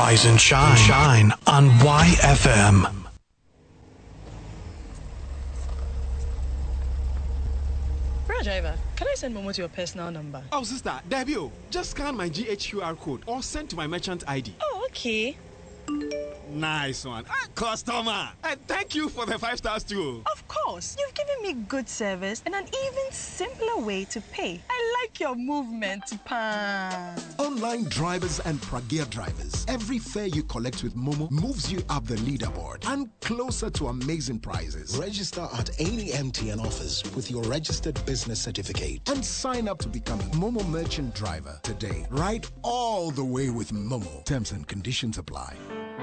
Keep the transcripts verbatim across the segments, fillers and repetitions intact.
Rise and shine, shine on Y F M. Driver, can I send Momo to your personal number? Oh, sister, Debut, just scan my G H Q R code or send to my merchant I D. Oh, okay. Nice one. Ah, customer. And thank you for the five stars too. Of course. You've given me good service and an even simpler way to pay. I like your movement, Pan. Online drivers and Pragya drivers. Every fare you collect with Momo moves you up the leaderboard and closer to amazing prizes. Register at any M T N office with your registered business certificate and sign up to become a Momo merchant driver today. Ride all the way with Momo. Terms and conditions apply.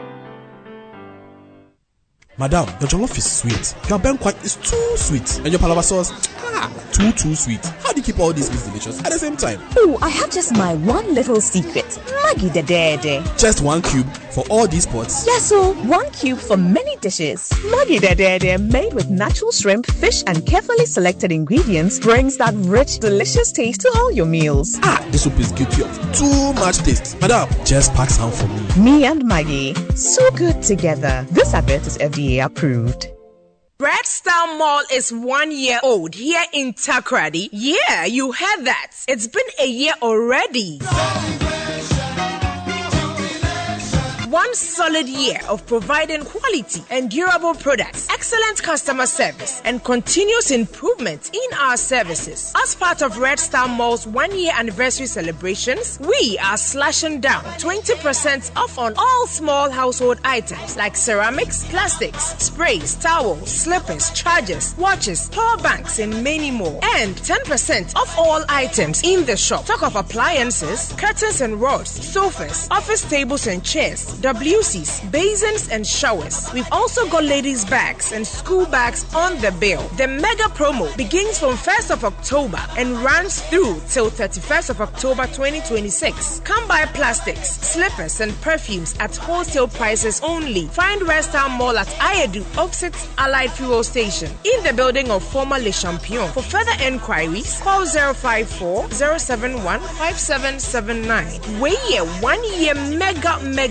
Madam, your jollof is sweet. Your banquet is too sweet. And your palava sauce, ah, too, too sweet. How do you keep all these meats delicious at the same time? Oh, I have just my one little secret. Maggi de Dede. Just one cube for all these pots? Yes, so one cube for many dishes. Maggi de Dede, made with natural shrimp, fish, and carefully selected ingredients, brings that rich, delicious taste to all your meals. Ah, this soup is guilty of too much taste. Madam, just pack some for me. Me and Maggi, so good together. This advert is F D A approved. Red Star Mall is one year old here in Takoradi. Yeah, you heard that. It's been a year already. One solid year of providing quality and durable products, excellent customer service, and continuous improvement in our services. As part of Red Star Mall's one-year anniversary celebrations, we are slashing down twenty percent off on all small household items like ceramics, plastics, sprays, towels, slippers, chargers, watches, power banks, and many more. And ten percent off all items in the shop. Talk of appliances, curtains and rods, sofas, office tables and chairs, W Cs, basins and showers. We've also got ladies' bags and school bags on the bill. The mega promo begins from first of October and runs through till thirty-first of October twenty twenty-six. Come buy plastics, slippers and perfumes at wholesale prices only. Find Red Star Mall at Ayedu, opposite Allied Fuel Station, in the building of former Le Champion. For further enquiries, call zero five four, zero seven one, five seven seven nine. We're one year mega mega